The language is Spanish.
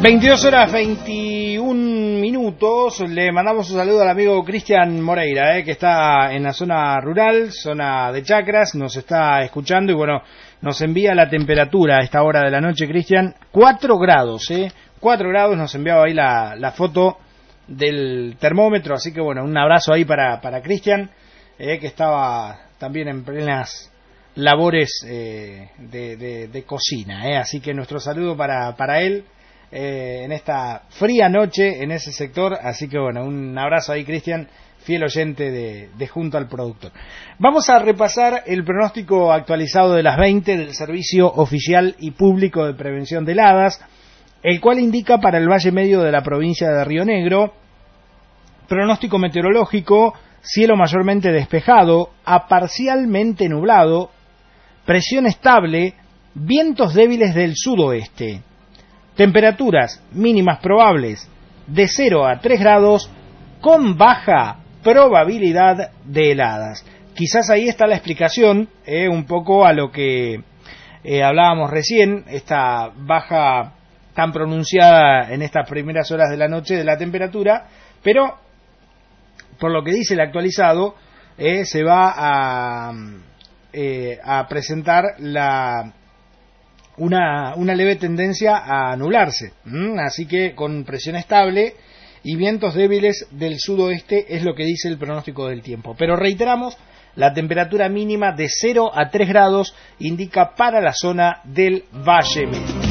22 horas 21 minutos. Le mandamos un saludo al amigo Cristian Moreira, que está en la zona rural, zona de Chacras, nos está escuchando y bueno, nos envía la temperatura a esta hora de la noche, Cristian, 4 grados, 4 grados, nos enviaba ahí la foto del termómetro, así que bueno, un abrazo ahí para Cristian, que estaba también en plenas labores de cocina, así que nuestro saludo para él. En esta fría noche en ese sector, así que bueno, un abrazo ahí, Cristian, fiel oyente de Junto al Productor. Vamos a repasar el pronóstico actualizado de las 20 del Servicio Oficial y Público de Prevención de Heladas, el cual indica para el Valle Medio de la provincia de Río Negro, pronóstico meteorológico, cielo mayormente despejado, a parcialmente nublado, presión estable, vientos débiles del sudoeste. Temperaturas mínimas probables de 0 a 3 grados con baja probabilidad de heladas. Quizás ahí está la explicación, un poco a lo que hablábamos recién, esta baja tan pronunciada en estas primeras horas de la noche de la temperatura, pero por lo que dice el actualizado, se va a presentar una leve tendencia a anularse, así que con presión estable y vientos débiles del sudoeste es lo que dice el pronóstico del tiempo. Pero reiteramos, la temperatura mínima de 0 a 3 grados indica para la zona del Valle Medio.